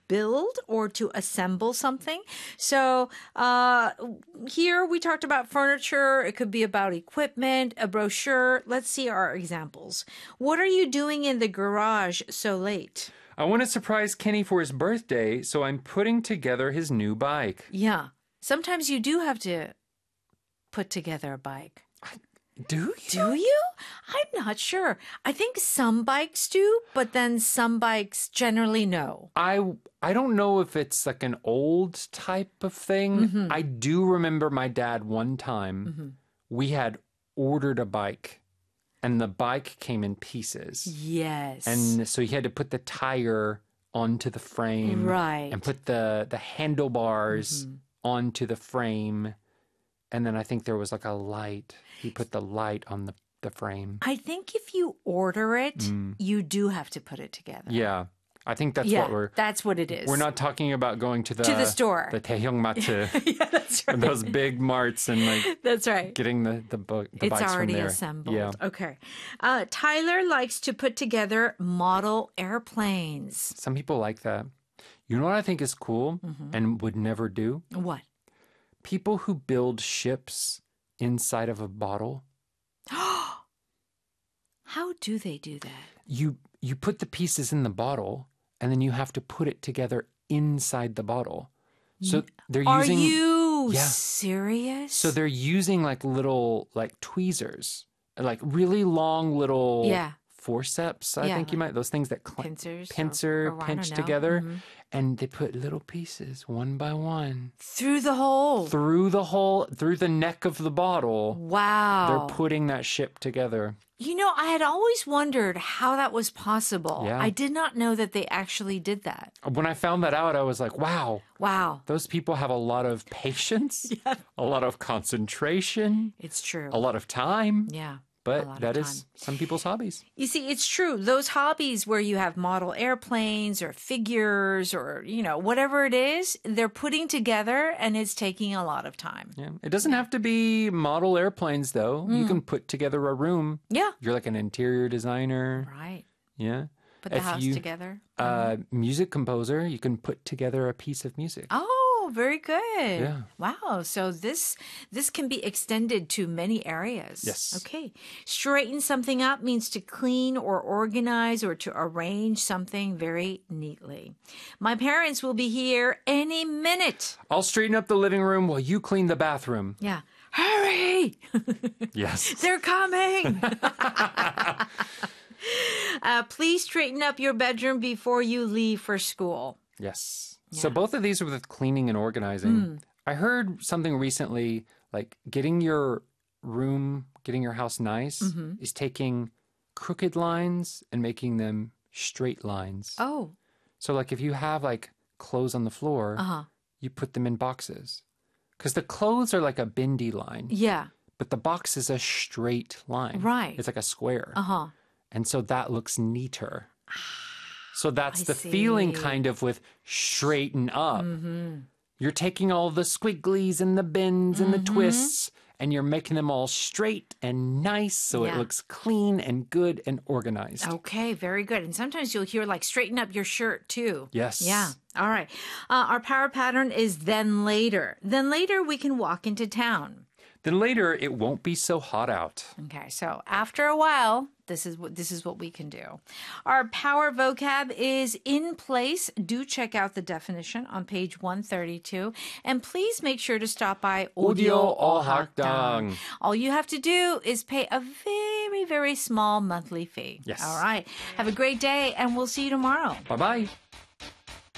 build or to assemble something. So here we talked about furniture. It could be about equipment, a brochure. Let's see our examples. What are you doing in the garage so late? I want to surprise Kenny for his birthday, so I'm putting together his new bike. Yeah. Sometimes you do have to put together a bike. Do you? Do you? I'm not sure. I think some bikes do, but then some bikes generally no. I don't know if it's like an old type of thing. I do remember my dad one time, we had ordered a bike and the bike came in pieces. Yes. And so he had to put the tire onto the frame. Right. And put the handlebars onto the frame. And then I think there was like a light. He put the light on the frame. I think if you order it, you do have to put it together. Yeah. I think that's that's what it is. We're not talking about going to the store. The Taehyungma트. Yeah, that's right. Those big marts and like that's right. Getting the bikes from there. It's already assembled. Yeah. Okay. Tyler likes to put together model airplanes. Some people like that. You know what I think is cool and would never do? What? People who build ships inside of a bottle. How do they do that? You put the pieces in the bottle and then you have to put it together inside the bottle. So they're using... Are you serious? So they're using like little like tweezers, like really long little forceps, I think you might, those things that pinch together. And they put little pieces one by one. Through the hole. Through the neck of the bottle. Wow. They're putting that ship together. You know, I had always wondered how that was possible. Yeah. I did not know that they actually did that. When I found that out, I was like, wow. Wow. Those people have a lot of patience, a lot of concentration. It's true. A lot of time. Yeah. But that is some people's hobbies. You see, it's true. Those hobbies where you have model airplanes or figures or, you know, whatever it is, they're putting together and it's taking a lot of time. Yeah. It doesn't have to be model airplanes, though. You can put together a room. Yeah. You're like an interior designer. Right. Yeah. Put the house together. Music composer, you can put together a piece of music. Oh, very good. Yeah. Wow. So this can be extended to many areas. Yes. Okay. Straighten something up means to clean or organize or to arrange something very neatly. My parents will be here any minute. I'll straighten up the living room while you clean the bathroom. Yeah. Hurry! Yes. They're coming! Please straighten up your bedroom before you leave for school. Yes. Yeah. So both of these are with cleaning and organizing. I heard something recently, like getting your house nice is taking crooked lines and making them straight lines. Oh. So like if you have like clothes on the floor, you put them in boxes. Because the clothes are like a bendy line. Yeah. But the box is a straight line. Right. It's like a square. Uh-huh. And so that looks neater. So that's I the see. feeling kind of with straighten up. You're taking all the squigglies and the bends and the twists and you're making them all straight and nice so it looks clean and good and organized. Okay, very good. And sometimes you'll hear like straighten up your shirt too. Yes. Yeah. All right. Our power pattern is then later. Then later we can walk into town. Then later it won't be so hot out. Okay, so after a while, this is what we can do. Our power vocab is in place. Do check out the definition on page 132. And please make sure to stop by Audio 어학당. All you have to do is pay a very, very small monthly fee. Yes. All right. Have a great day, and we'll see you tomorrow. Bye-bye.